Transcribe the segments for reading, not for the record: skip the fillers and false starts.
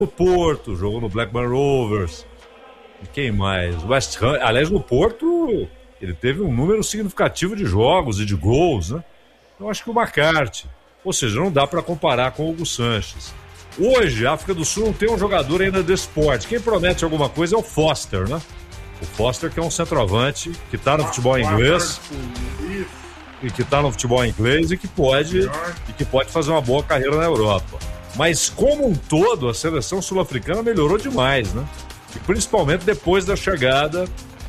no Porto, jogou no Blackburn Rovers. E quem mais? West Ham. Aliás, no Porto, ele teve um número significativo de jogos e de gols, né? Eu acho que o McCarthy. Ou seja, não dá para comparar com o Hugo Sanches. Hoje, a África do Sul não tem um jogador ainda desse porte. Quem promete alguma coisa é o Foster, né? O Foster, que é um centroavante que está no futebol inglês e que está no futebol inglês e que pode fazer uma boa carreira na Europa. Mas como um todo, a seleção sul-africana melhorou demais, né? E principalmente depois da chegada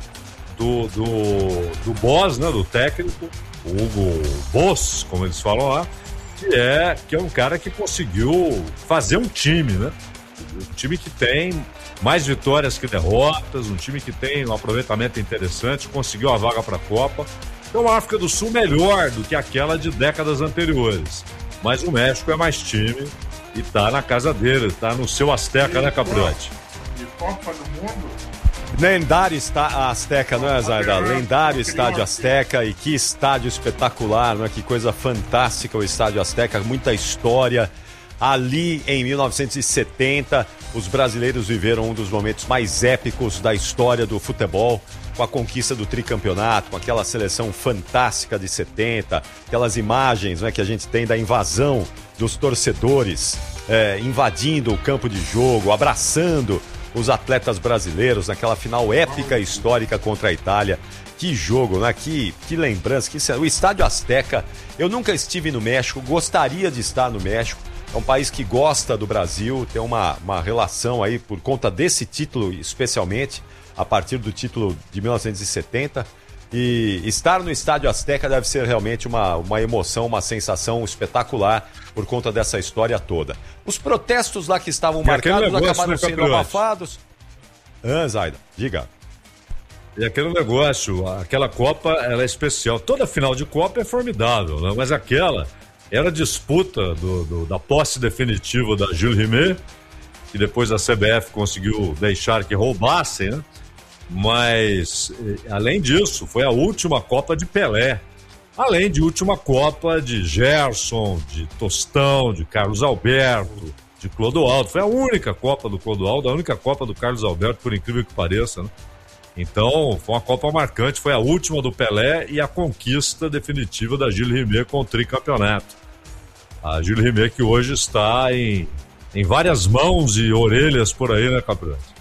do boss, né? Do técnico, o Hugo Boss, como eles falam lá, que é um cara que conseguiu fazer um time, né? Um time que tem mais vitórias que derrotas, um time que tem um aproveitamento interessante, conseguiu a vaga para a Copa. Então a África do Sul melhor do que aquela de décadas anteriores. Mas o México é mais time e tá na casa dele, tá no seu Azteca, né, Caprotti? De Copa do Mundo? Lendário Azteca, não é, Zayda? Lendário estádio Azteca, e que estádio espetacular, não é? Que coisa fantástica o estádio Azteca, muita história. Ali em 1970, os brasileiros viveram um dos momentos mais épicos da história do futebol, com a conquista do tricampeonato, com aquela seleção fantástica de 70, aquelas imagens, né, que a gente tem da invasão dos torcedores, invadindo o campo de jogo, abraçando os atletas brasileiros naquela final épica e histórica contra a Itália. Que jogo, né? Que lembrança. O estádio Azteca, eu nunca estive no México, gostaria de estar no México. É um país que gosta do Brasil, tem uma relação aí por conta desse título, especialmente, a partir do título de 1970. E estar no Estádio Azteca deve ser realmente uma emoção, uma sensação espetacular por conta dessa história toda. Os protestos lá que estavam marcados acabaram sendo abafados. Zayda, diga. E aquele negócio, aquela Copa, ela é especial. Toda final de Copa é formidável, né? Mas aquela era a disputa da posse definitiva da Gilles Rimet, que depois a CBF conseguiu deixar que roubassem, né? Mas, além disso, foi a última Copa de Pelé. Além de última Copa de Gerson, de Tostão, de Carlos Alberto, de Clodoaldo. Foi a única Copa do Clodoaldo, a única Copa do Carlos Alberto, por incrível que pareça, né? Então, foi uma Copa marcante, foi a última do Pelé e a conquista definitiva da Gilles Rimet com o tricampeonato. A Gilles Rimet que hoje está em várias mãos e orelhas por aí, né, Cabrante?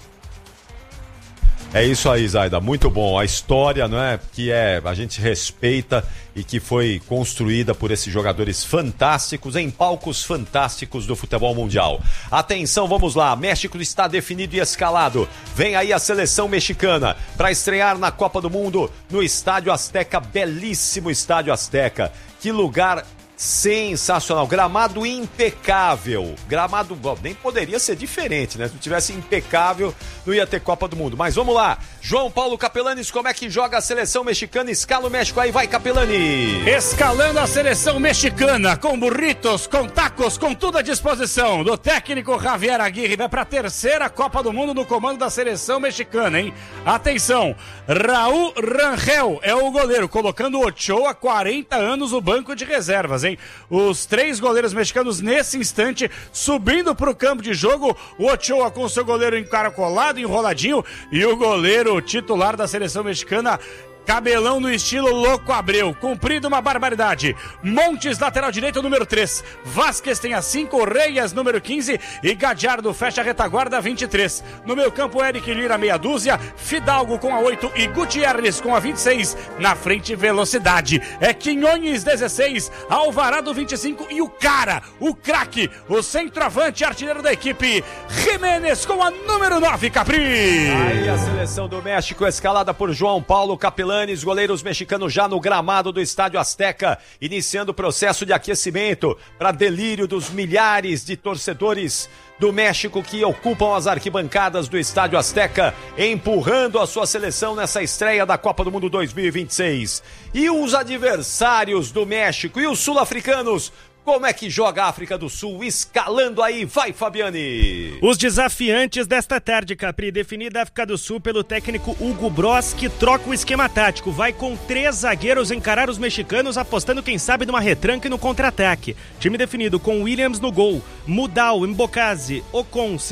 É isso aí, Zayda, muito bom. A história, não é, que a gente respeita e que foi construída por esses jogadores fantásticos em palcos fantásticos do futebol mundial. Atenção, vamos lá, México está definido e escalado. Vem aí a seleção mexicana para estrear na Copa do Mundo no Estádio Azteca, belíssimo Estádio Azteca. Que lugar sensacional, gramado impecável, gramado nem poderia ser diferente, né? Se não tivesse impecável, não ia ter Copa do Mundo. Mas vamos lá, João Paulo Capelanes, como é que joga a seleção mexicana? Escala o México aí, vai Capelani! Escalando a seleção mexicana, com burritos, com tacos, com tudo à disposição do técnico Javier Aguirre, vai para a terceira Copa do Mundo no comando da seleção mexicana, hein? Atenção, Raul Rangel é o goleiro, colocando o Ochoa, 40 anos, no banco de reservas, hein? Os três goleiros mexicanos nesse instante subindo para o campo de jogo, o Ochoa com seu goleiro encaracolado, enroladinho, e o goleiro titular da seleção mexicana, cabelão no estilo Louco Abreu, comprido uma barbaridade. Montes, lateral direito, número 3. Vázquez tem a 5, Reyes, número 15, e Gadiardo fecha a retaguarda, 23. No meio campo, Eric Lira, meia dúzia, Fidalgo com a 8 e Gutierrez com a 26. Na frente, velocidade. É Quinhões, 16, Alvarado, 25 e o cara, o craque, o centroavante, artilheiro da equipe, Jiménez com a número 9, Capri. Aí a seleção do México escalada por João Paulo Capelanes, goleiros mexicanos já no gramado do Estádio Azteca, iniciando o processo de aquecimento para delírio dos milhares de torcedores do México que ocupam as arquibancadas do Estádio Azteca, empurrando a sua seleção nessa estreia da Copa do Mundo 2026. E os adversários do México e os sul-africanos, Como é que joga a África do Sul? Escalando aí, vai, Fabiane! Os desafiantes desta tarde, Capri, definida a África do Sul pelo técnico Hugo Bross, que troca o esquema tático. Vai com 3 zagueiros encarar os mexicanos, apostando, quem sabe, numa retranca e no contra-ataque. Time definido com Williams no gol, Mudal, Mbokazi, Ocon,